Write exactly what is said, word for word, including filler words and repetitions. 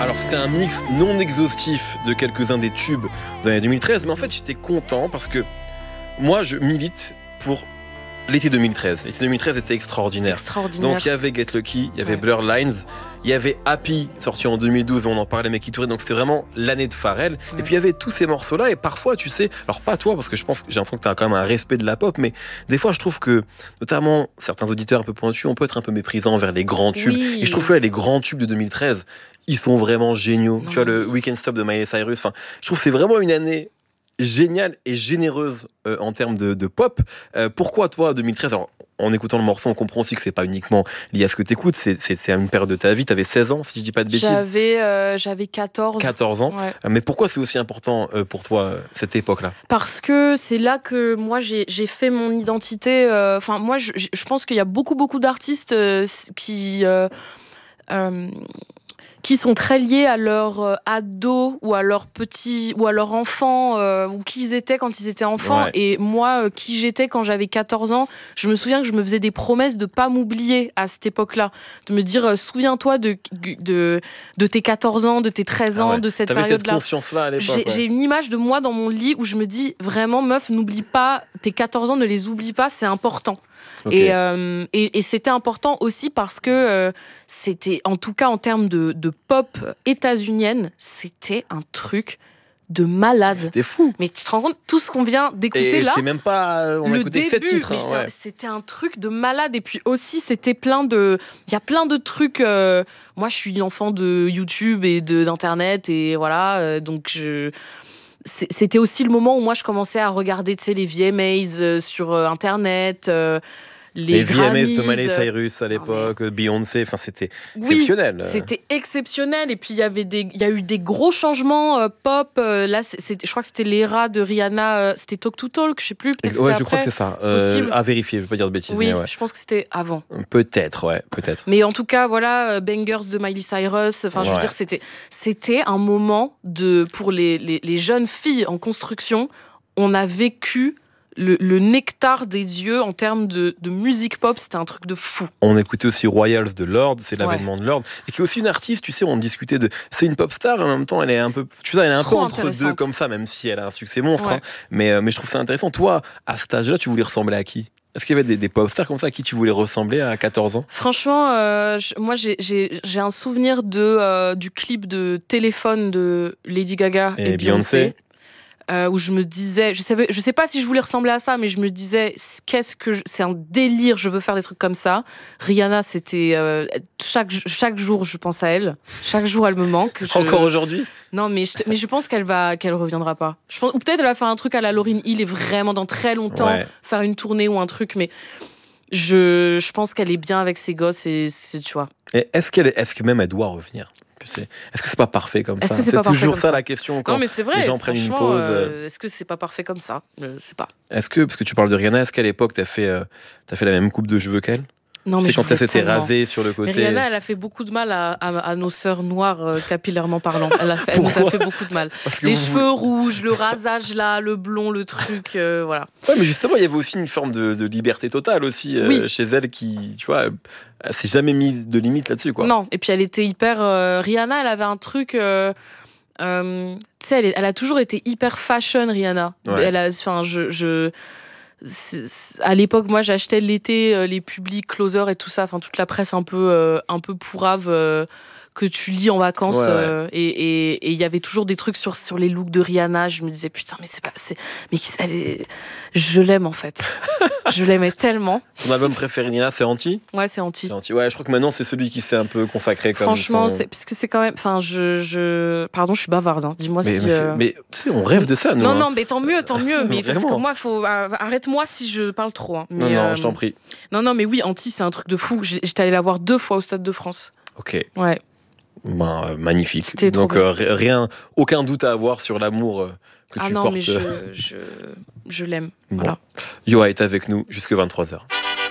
Alors c'était un mix non exhaustif de quelques-uns des tubes de l'année deux mille treize, mais en fait j'étais content parce que moi je milite pour l'été deux mille treize. L'été deux mille treize était extraordinaire. Extraordinaire. Donc il y avait Get Lucky, il y avait Ouais. Blurred Lines, il y avait Happy sorti en deux mille douze, on en parlait mais qui tournait, donc c'était vraiment l'année de Pharrell. Ouais. Et puis il y avait tous ces morceaux-là et parfois tu sais, alors pas toi parce que je pense que j'ai l'impression que tu as quand même un respect de la pop, mais des fois je trouve que notamment certains auditeurs un peu pointus, on peut être un peu méprisant envers les grands tubes. Oui. Et je trouve que là, les grands tubes de deux mille treize, ils sont vraiment géniaux. Non. Tu vois, le We Can't Stop de Miley Cyrus, enfin, je trouve que c'est vraiment une année géniale et généreuse euh, en termes de, de pop. Euh, pourquoi toi, deux mille treize, alors en écoutant le morceau, on comprend aussi que c'est pas uniquement lié à ce que t'écoutes, c'est, c'est, c'est une période de ta vie, t'avais seize ans, si je dis pas de bêtises. J'avais, euh, j'avais quatorze. quatorze ans. Ouais. Euh, Mais pourquoi c'est aussi important euh, pour toi, euh, cette époque-là? Parce que c'est là que moi j'ai, j'ai fait mon identité. euh, Enfin, moi je, je pense qu'il y a beaucoup, beaucoup d'artistes euh, qui. euh, euh, qui sont très liés à leur euh, ado ou à leur petit ou à leur enfant euh, ou qui ils étaient quand ils étaient enfants. Ouais. Et moi, euh, qui j'étais quand j'avais quatorze ans, je me souviens que je me faisais des promesses de pas m'oublier à cette époque-là, de me dire euh, souviens-toi de, de de tes quatorze ans, de tes treize ans, Ah ouais. de cette T'avais cette période-là. conscience-là à l'époque. J'ai, ouais. j'ai une image de moi dans mon lit où je me dis vraiment meuf, n'oublie pas tes quatorze ans, ne les oublie pas, c'est important. Ok. Et, euh, et, et c'était important aussi parce que euh, c'était, en tout cas en termes de, de pop états-unienne, c'était un truc de malade. C'était fou. Mais tu te rends compte, tout ce qu'on vient d'écouter Et là, c'est même pas. On a le écouté début, sept titres. mais hein, c'est- ouais. c'était un truc de malade. Et puis aussi, c'était plein de... Il y a plein de trucs... euh, moi, je suis une enfant de YouTube et de, d'Internet, et voilà, euh, donc je... c'est- C'était aussi le moment où moi, je commençais à regarder, tu sais, les V M As euh, sur euh, Internet... euh, les Les V M S Grammys, de Miley euh, Cyrus à l'époque, Beyoncé, enfin c'était oui, exceptionnel. c'était exceptionnel. Et puis il y avait des, il y a eu des gros changements euh, pop. euh, là, c'est- c'était, je crois que c'était l'era de Rihanna. euh, c'était Talk to Talk, je sais plus. Peut-être que Ouais, c'était je crois après. que c'est ça. C'est possible. à vérifier, je veux pas dire de bêtises, Oui, mais ouais. je pense que c'était avant. Peut-être, ouais, peut-être. Mais en tout cas, voilà, euh, Bangers de Miley Cyrus. Enfin, je veux Ouais. dire, c'était, c'était un moment de, pour les, les, les jeunes filles en construction. On a vécu le, le nectar des dieux en termes de, de musique pop. C'était un truc de fou. On écoutait aussi Royals de Lorde, c'est l'avènement Ouais. de Lorde, et qui est aussi une artiste, tu sais, on discutait de. C'est une pop star, en même temps, elle est un peu. Tu sais, elle est un Trop peu entre deux intéressante. comme ça, même si elle a un succès monstre. Ouais. hein. Mais, euh, mais je trouve ça intéressant. Toi, à cet âge-là, tu voulais ressembler à qui? Est-ce qu'il y avait des, des pop stars comme ça à qui tu voulais ressembler à quatorze ans? Franchement, euh, je- moi j'ai, j'ai, j'ai un souvenir de, euh, du clip de Téléphone de Lady Gaga et, Et Beyoncé. Beyoncé, euh, où je me disais, je savais, je sais pas si je voulais ressembler à ça, mais je me disais, qu'est-ce que je- c'est un délire, je veux faire des trucs comme ça. Rihanna, c'était euh, chaque chaque jour, je pense à elle, chaque jour elle me manque. Je- Encore aujourd'hui? Non, mais je, te- mais je pense qu'elle va, qu'elle reviendra pas. Je pense, ou peut-être elle va faire un truc à la Lauryn Hill et vraiment dans très longtemps Ouais. faire une tournée ou un truc, mais je, je pense qu'elle est bien avec ses gosses et c'est, tu vois. Et est-ce, qu'elle, est-ce que même elle doit revenir? Tu sais, est-ce que c'est pas parfait comme Est-ce ça? que c'est pas parfait toujours comme ça ça la question quand Non, mais c'est vrai. les gens prennent une franchement, pause. euh, est-ce que c'est pas parfait comme ça Je sais pas. Est-ce que, parce que tu parles de Rihanna, est-ce qu'à l'époque t'as fait, euh, t'as fait la même coupe de cheveux qu'elle? Non, C'est mais quand je elle voulais s'était tellement. rasée sur le Mais côté. Rihanna, elle a fait beaucoup de mal à, à, à nos sœurs noires, euh, capillairement parlant. Elle, a fait, elle nous Pourquoi a fait beaucoup de mal. Parce que Les vous- cheveux rouges, le rasage là, le blond, le truc, euh, voilà. Ouais, mais justement, il y avait aussi une forme de, de liberté totale aussi euh, Oui. chez elle qui, tu vois, elle, elle s'est jamais mise de limite là-dessus, quoi. Non, et puis elle était hyper. euh, Rihanna, elle avait un truc. euh, euh, tu sais, elle, est- elle a toujours été hyper fashion, Rihanna. Ouais. Elle a, enfin, je, je c'est- c'est- à l'époque, moi, j'achetais l'été euh, les publics, Closer et tout ça, enfin toute la presse un peu, euh, un peu pourrave euh, que tu lis en vacances. Ouais, ouais. euh, et et- et il y avait toujours des trucs sur sur les looks de Rihanna. Je me disais putain, mais c'est pas, c'est, mais qui- elle est, je l'aime en fait. Je l'aimais tellement. Ton album préféré, Nina, c'est Anti? Ouais, c'est anti. C'est Anti. Ouais, je crois que maintenant c'est celui qui s'est un peu consacré comme. Franchement, son- c'est parce que c'est quand même. Enfin, je, je. Pardon, je suis bavarde. Hein. Dis-moi Mais, si. mais, c'est- euh, mais, tu sais, on rêve de ça, nous. Non, hein. non, mais tant mieux, tant mieux. Mais parce que Vraiment. moi, faut euh, arrête-moi si je parle trop. Hein. Non, Mais, non, euh, je t'en prie. Non, non, mais oui, Anti, c'est un truc de fou. J'ai- J'étais allée la voir deux fois au Stade de France. Ok. Ouais. Ben, euh, magnifique. C'était trop Donc, bien. euh, ri- rien, aucun doute à avoir sur l'amour euh, que Ah tu non, portes. mais je, euh, je, je l'aime. Bon. Voilà. Yoa est avec nous jusque vingt-trois heures.